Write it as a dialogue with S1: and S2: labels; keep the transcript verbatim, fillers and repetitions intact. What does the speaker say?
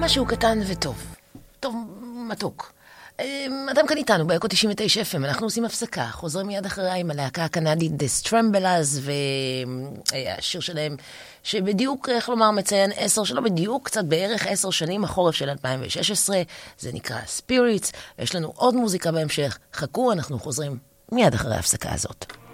S1: משהו קטן וטוב. טוב, מתוק. אתם כאן איתנו, באקו תשעים ותשע אף אם, אנחנו עושים הפסקה, חוזרים מיד אחריי עם הלהקה הקנדית The Stramblers, והשיר שלהם, שבדיוק, איך לומר, מציין עשר, שלא בדיוק, קצת בערך עשר שנים, החורף של אלפיים ושש עשרה, זה נקרא Spirits, ויש לנו עוד מוזיקה בהמשך, חכו, אנחנו חוזרים מיד אחרי ההפסקה הזאת.